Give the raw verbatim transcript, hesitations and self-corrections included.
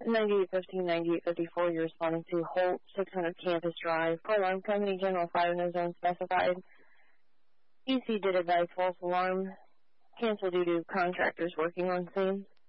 ninety-eight fifteen, ninety-eight fifty-four, you're responding to Holt, six hundred Campus Drive. For alarm company, general fire, no zone specified. E C did advise false alarm. Cancel due to contractors working on scene.